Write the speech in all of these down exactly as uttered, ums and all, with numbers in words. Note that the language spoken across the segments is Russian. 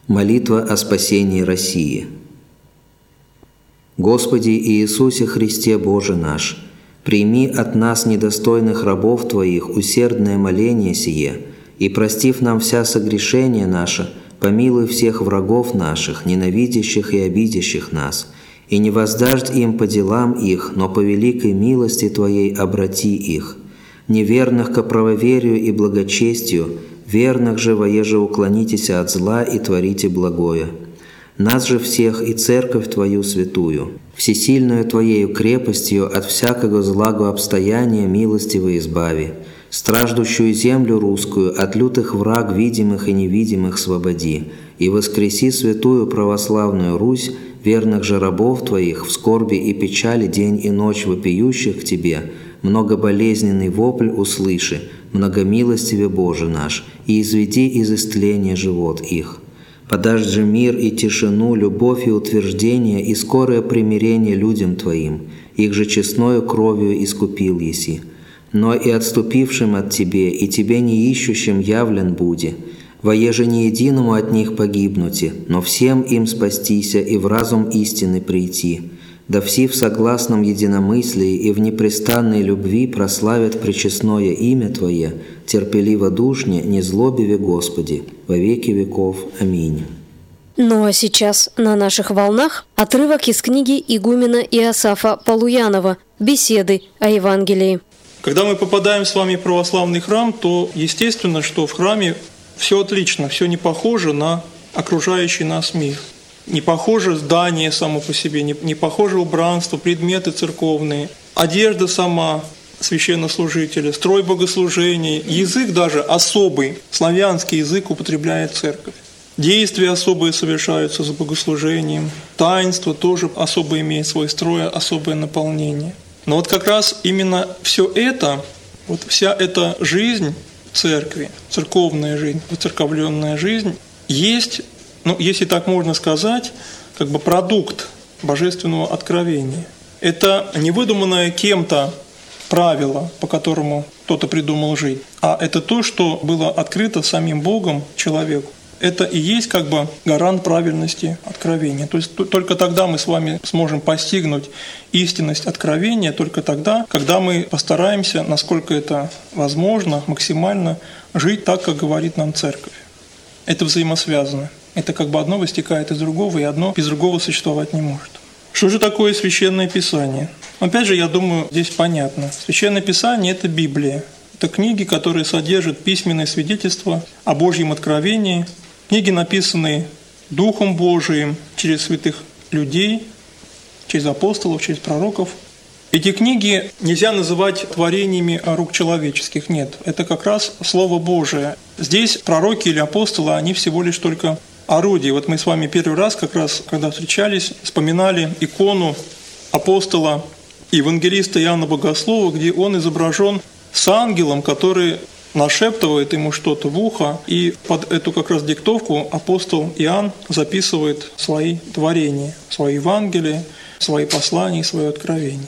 Молитва о спасении России. Господи Иисусе Христе Боже наш, прими от нас, недостойных рабов Твоих, усердное моление сие, и, простив нам вся согрешения наши, помилуй всех врагов наших, ненавидящих и обидящих нас, и не воздашь им по делам их, но по великой милости Твоей обрати их, неверных ко правоверию и благочестию, верных же воеже уклонитесь от зла и творите благое. Нас же всех и церковь Твою святую, всесильную Твоею крепостью от всякого злагу обстояния милостиво избави, страждущую землю русскую от лютых враг видимых и невидимых свободи, и воскреси святую православную Русь, верных же рабов Твоих, в скорби и печали день и ночь вопиющих к Тебе, многоболезненный вопль услыши, многомилостиве Боже наш, и изведи из истления живот их. Подашь же мир и тишину, любовь и утверждение, и скорое примирение людям Твоим, их же честною кровью искупил еси. Но и отступившим от Тебе, и Тебе не ищущим явлен буди, воеже не единому от них погибнути, но всем им спастися и в разум истины прийти. Да все в согласном единомыслии и в непрестанной любви прославят пречестное имя Твое, терпеливо душне, не злобиве Господи, во веки веков. Аминь. Ну а сейчас на наших волнах отрывок из книги игумена Иосафа Полуянова «Беседы о Евангелии». Когда мы попадаем с вами в православный храм, то естественно, что в храме все отлично, все не похоже на окружающий нас мир. Не похоже здание само по себе, не, не похоже убранство, предметы церковные, одежда сама священнослужителя, строй богослужений, язык даже особый, славянский язык употребляет церковь. Действия особые совершаются за богослужением, таинство тоже особо имеет свой строй, особое наполнение. Но вот как раз именно все это, вот вся эта жизнь церкви, церковная жизнь, воцерковленная жизнь, есть, ну, если так можно сказать, как бы продукт божественного откровения. Это не выдуманное кем-то правило, по которому кто-то придумал жить, а это то, что было открыто самим Богом человеку. Это и есть как бы гарант правильности откровения. То есть только тогда мы с вами сможем постигнуть истинность откровения, только тогда, когда мы постараемся, насколько это возможно, максимально жить так, как говорит нам Церковь. Это взаимосвязано. Это как бы одно вытекает из другого, и одно без другого существовать не может. Что же такое Священное Писание? Опять же, я думаю, здесь понятно. Священное Писание – это Библия. Это книги, которые содержат письменные свидетельства о Божьем откровении, книги, написанные Духом Божиим через святых людей, через апостолов, через пророков. Эти книги нельзя называть творениями рук человеческих, нет. Это как раз Слово Божие. Здесь пророки или апостолы, они всего лишь только орудия. Вот мы с вами первый раз, как раз, когда встречались, вспоминали икону апостола евангелиста Иоанна Богослова, где он изображен с ангелом, который нашептывает ему что-то в ухо, и под эту как раз диктовку апостол Иоанн записывает свои творения, свои Евангелия, свои послания, свое откровение.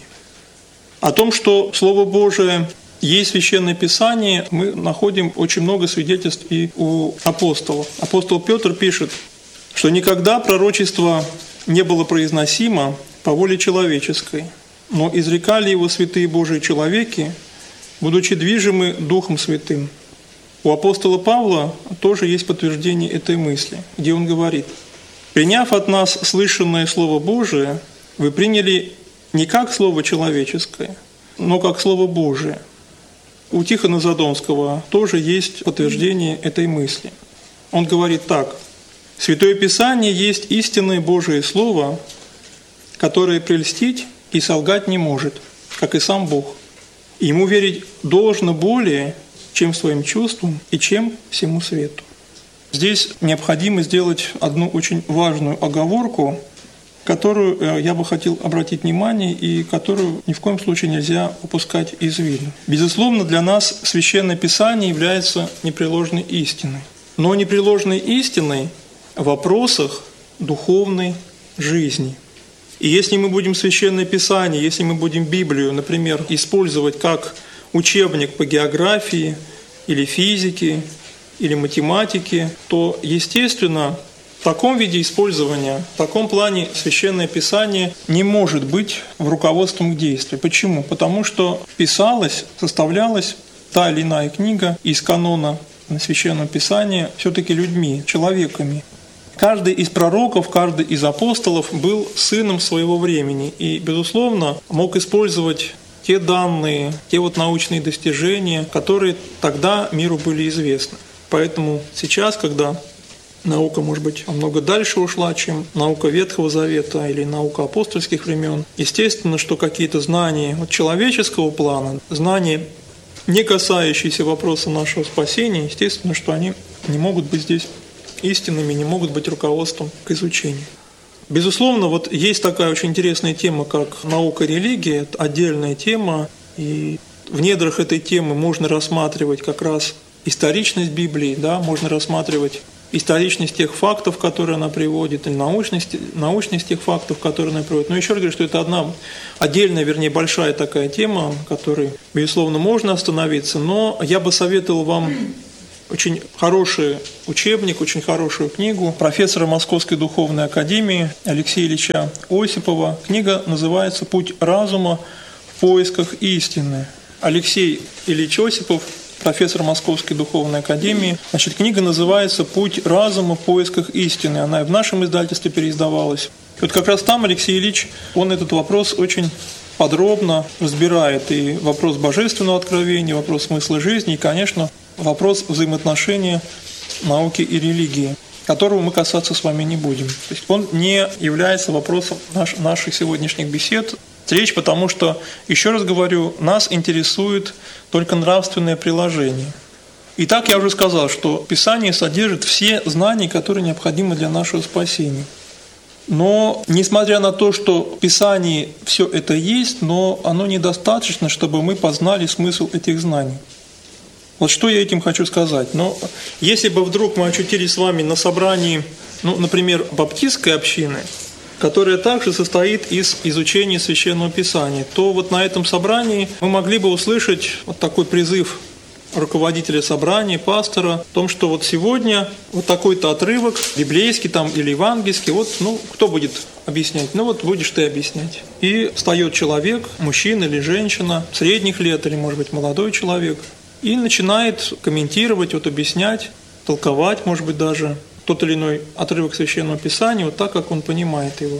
О том, что Слово Божие есть Священное Писание, мы находим очень много свидетельств и у апостолов. Апостол Петр пишет, что никогда пророчество не было произносимо по воле человеческой, но изрекали его святые Божии человеки, будучи движимы Духом Святым. У апостола Павла тоже есть подтверждение этой мысли, где он говорит: «Приняв от нас слышанное Слово Божие, вы приняли не как Слово человеческое, но как Слово Божие». У Тихона Задонского тоже есть подтверждение этой мысли. Он говорит так: «Святое Писание есть истинное Божие Слово, которое прельстить и солгать не может, как и сам Бог. Ему верить должно более, чем своим чувствам и чем всему свету». Здесь необходимо сделать одну очень важную оговорку, которую я бы хотел обратить внимание и которую ни в коем случае нельзя упускать из виду. Безусловно, для нас Священное Писание является непреложной истиной. Но непреложной истиной в вопросах духовной жизни. И если мы будем Священное Писание, если мы будем Библию, например, использовать как учебник по географии или физике, или математике, то, естественно, В таком виде использования, в таком плане Священное Писание не может быть в руководством к действию. Почему? Потому что писалась, составлялась та или иная книга из канона Священного Писания все-таки людьми, человеками. Каждый из пророков, каждый из апостолов был сыном своего времени и, безусловно, мог использовать те данные, те вот научные достижения, которые тогда миру были известны. Поэтому сейчас, когда наука, может быть, намного дальше ушла, чем наука Ветхого Завета или наука апостольских времен, естественно, что какие-то знания вот человеческого плана, знания, не касающиеся вопроса нашего спасения, естественно, что они не могут быть здесь истинными, не могут быть руководством к изучению. Безусловно, вот есть такая очень интересная тема, как наука религии, это отдельная тема, и в недрах этой темы можно рассматривать как раз историчность Библии, да, можно рассматривать историчность тех фактов, которые она приводит, или научность, научность тех фактов, которые она приводит. Но еще раз говорю, что это одна отдельная, вернее, большая такая тема, которой, безусловно, можно остановиться, но я бы советовал вам очень хороший учебник, очень хорошую книгу профессора Московской духовной академии Алексея Ильича Осипова. Книга называется «Путь разума в поисках истины». Алексей Ильич Осипов, профессор Московской духовной академии. Значит, книга называется «Путь разума в поисках истины». Она и в нашем издательстве переиздавалась. И вот как раз там Алексей Ильич, он этот вопрос очень подробно разбирает. И вопрос божественного откровения, вопрос смысла жизни, и, конечно, вопрос взаимоотношения науки и религии, которого мы касаться с вами не будем. То есть он не является вопросом наш, наших сегодняшних бесед. Речь, потому что, еще раз говорю, нас интересует только нравственное приложение. Итак, я уже сказал, что Писание содержит все знания, которые необходимы для нашего спасения. Но, несмотря на то, что в Писании все это есть, но оно недостаточно, чтобы мы познали смысл этих знаний. Вот что я этим хочу сказать. Но если бы вдруг мы очутились с вами на собрании, ну, например, баптистской общины, которая также состоит из изучения Священного Писания, то вот на этом собрании мы могли бы услышать вот такой призыв руководителя собрания, пастора, о том, что вот сегодня вот такой-то отрывок, библейский там или евангельский, вот, ну, кто будет объяснять? Ну, вот будешь ты объяснять. И встает человек, мужчина или женщина, средних лет или, может быть, молодой человек, и начинает комментировать, вот объяснять, толковать, может быть, даже тот или иной отрывок Священного Писания, вот так, как он понимает его.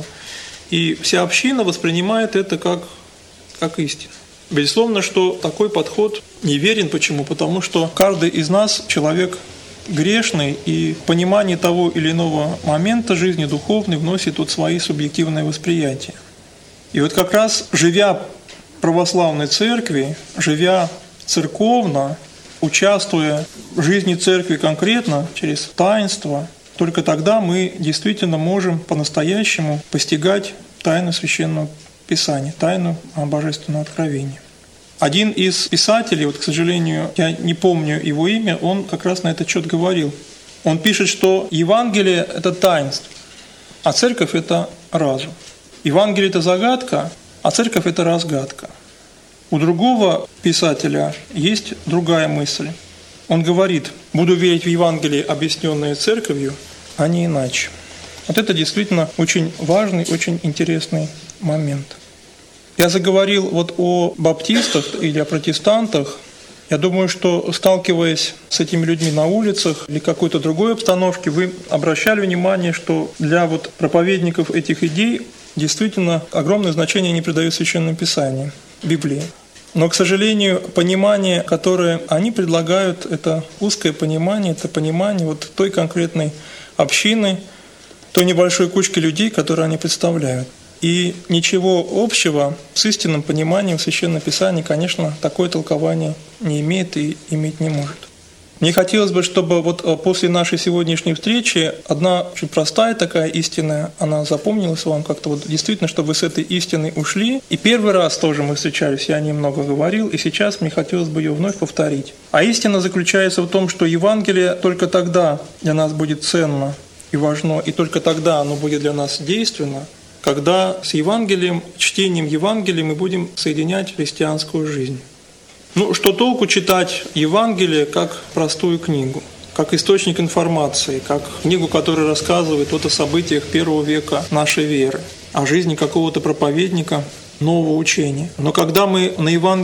И вся община воспринимает это как, как истину. Безусловно, что такой подход неверен. Почему? Потому что каждый из нас человек грешный, и понимание того или иного момента жизни духовной вносит вот свои субъективные восприятия. И вот как раз, живя в православной церкви, живя церковно, участвуя в жизни церкви конкретно через таинство, только тогда мы действительно можем по-настоящему постигать тайну Священного Писания, тайну Божественного откровения. Один из писателей, вот, к сожалению, я не помню его имя, он как раз на этот счет говорил. Он пишет, что Евангелие – это таинство, а церковь – это разум. Евангелие – это загадка, а церковь – это разгадка. У другого писателя есть другая мысль. Он говорит: «Буду верить в Евангелие, объясненное церковью, а не иначе». Вот это действительно очень важный, очень интересный момент. Я заговорил вот о баптистах или о протестантах. Я думаю, что, сталкиваясь с этими людьми на улицах или какой-то другой обстановке, вы обращали внимание, что для вот проповедников этих идей действительно огромное значение они придают Священному Писанию, Библии. Но, к сожалению, понимание, которое они предлагают, это узкое понимание, это понимание вот той конкретной общины, той небольшой кучки людей, которые они представляют. И ничего общего с истинным пониманием Священного Писания, конечно, такое толкование не имеет и иметь не может. Мне хотелось бы, чтобы вот после нашей сегодняшней встречи одна очень простая такая истина, она запомнилась вам как-то вот действительно, чтобы вы с этой истиной ушли. И первый раз тоже мы встречались, я немного говорил, и сейчас мне хотелось бы ее вновь повторить. А истина заключается в том, что Евангелие только тогда для нас будет ценно и важно, и только тогда оно будет для нас действенно, когда с Евангелием, чтением Евангелия мы будем соединять христианскую жизнь. Ну, что толку читать Евангелие как простую книгу? как источник информации, как книгу, которая рассказывает вот о событиях первого века нашей веры, о жизни какого-то проповедника нового учения. Но когда мы на Евангелие